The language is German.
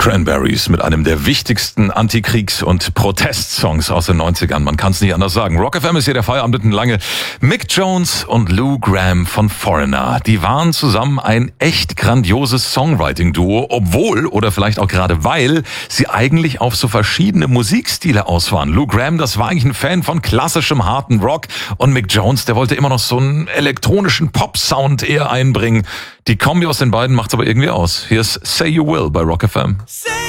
Cranberries mit einem der wichtigsten Antikriegs- und Protestsongs aus den 90ern. Man kann es nicht anders sagen. Rock FM ist hier der Feierabend lange. Mick Jones und Lou Gramm von Foreigner. Die waren zusammen ein echt grandioses Songwriting-Duo, obwohl oder vielleicht auch gerade weil sie eigentlich auf so verschiedene Musikstile aus waren. Lou Gramm, das war eigentlich ein Fan von klassischem harten Rock und Mick Jones, der wollte immer noch so einen elektronischen Pop-Sound eher einbringen. Die Kombi aus den beiden macht's aber irgendwie aus. Hier ist Say You Will bei Rock FM.